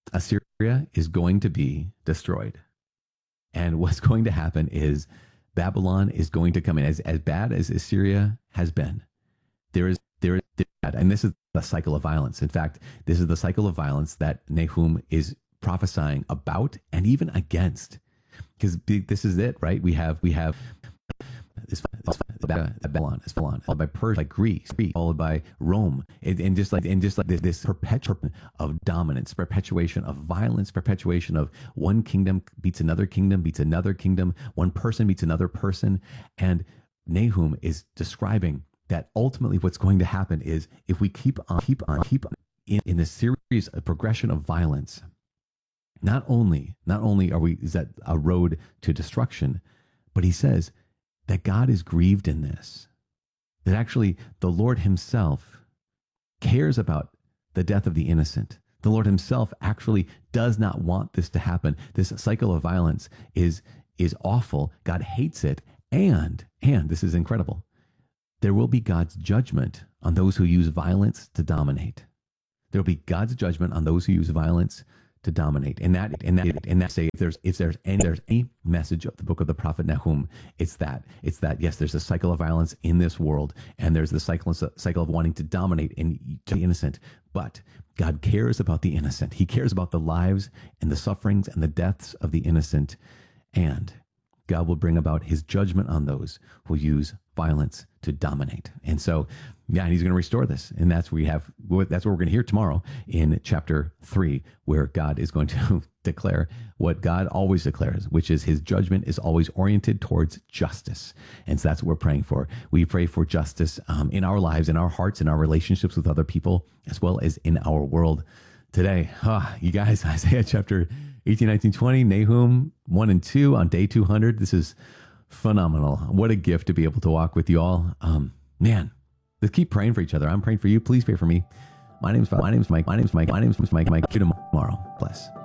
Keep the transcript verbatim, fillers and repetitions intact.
Assyria is going to be destroyed. And what's going to happen is Babylon is going to come in. As, as bad as Assyria has been, there is, there is, and this is the cycle of violence. In fact, this is the cycle of violence that Nahum is prophesying about and even against. Because this is it, right? We have, we have this, this Babylon, is Babylon, followed by Persia, by Greece, followed by Rome, and, and just like, and just like this, this perpetuation of dominance, perpetuation of violence, perpetuation of one kingdom beats another kingdom, beats another kingdom, one person beats another person. And Nahum is describing that ultimately what's going to happen is if we keep on, keep on, keep on in, in this series, a progression of violence, not only, not only are we, is that a road to destruction, but he says that God is grieved in this, that actually the Lord himself cares about the death of the innocent. The Lord himself actually does not want this to happen. This cycle of violence is, is awful. God hates it. And, and this is incredible, there will be God's judgment on those who use violence to dominate. There will be God's judgment on those who use violence to dominate. And that, and that, and that say, if there's, if there's any, there's any message of the book of the prophet Nahum, it's that, it's that, yes, there's a cycle of violence in this world, and there's the cycle, cycle of wanting to dominate and to the innocent. But God cares about the innocent. He cares about the lives and the sufferings and the deaths of the innocent. And God will bring about his judgment on those who use violence to dominate. And so, yeah, he's going to restore this. And that's where we have, that's what we're going to hear tomorrow in chapter three, where God is going to declare what God always declares, which is his judgment is always oriented towards justice. And so that's what we're praying for. We pray for justice um, in our lives, in our hearts, in our relationships with other people, as well as in our world today. Ah, you guys, Isaiah chapter eighteen, nineteen, twenty, Nahum one and two on day two hundred. This is phenomenal. What a gift to be able to walk with you all. Um, man, let's keep praying for each other. I'm praying for you. Please pray for me. My name's my name's Mike. My name's Mike. My name's Mike. Mike. See you tomorrow. Bless.